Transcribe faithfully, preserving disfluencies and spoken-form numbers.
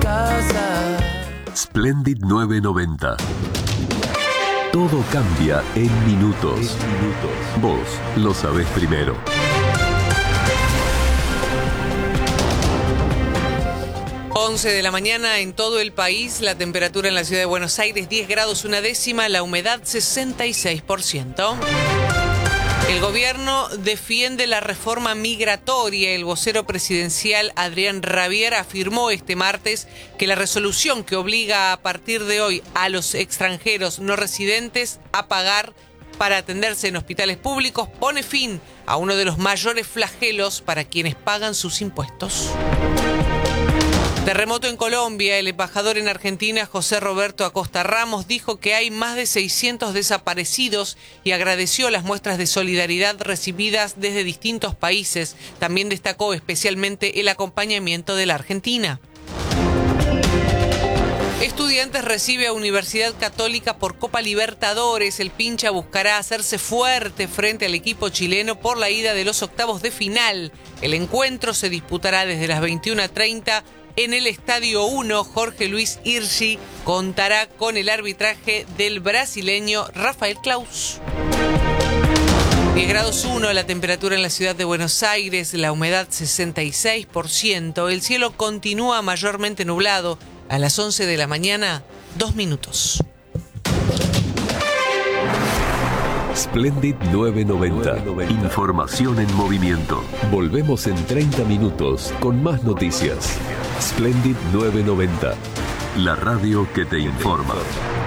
casa. Splendid nueve noventa. Todo cambia en minutos. En minutos. Vos lo sabés primero. once de la mañana en todo el país, la temperatura en la ciudad de Buenos Aires diez grados una décima, la humedad sesenta y seis por ciento. El gobierno defiende la reforma migratoria. El vocero presidencial Adrián Rabier afirmó este martes que la resolución que obliga a partir de hoy a los extranjeros no residentes a pagar para atenderse en hospitales públicos pone fin a uno de los mayores flagelos para quienes pagan sus impuestos. Terremoto en Colombia. El embajador en Argentina, José Roberto Acosta Ramos, dijo que hay más de seiscientos desaparecidos y agradeció las muestras de solidaridad recibidas desde distintos países. También destacó especialmente el acompañamiento de la Argentina. Estudiantes recibe a Universidad Católica por Copa Libertadores. El Pincha buscará hacerse fuerte frente al equipo chileno por la ida de los octavos de final. El encuentro se disputará desde las veintiuna treinta en el Estadio uno. Jorge Luis Hirschi contará con el arbitraje del brasileño Rafael Claus. diez grados uno la temperatura en la ciudad de Buenos Aires, la humedad sesenta y seis por ciento. El cielo continúa mayormente nublado. A las once de la mañana, dos minutos. Splendid nueve noventa. Información en movimiento. Volvemos en treinta minutos con más noticias. Splendid nueve noventa. La radio que te informa.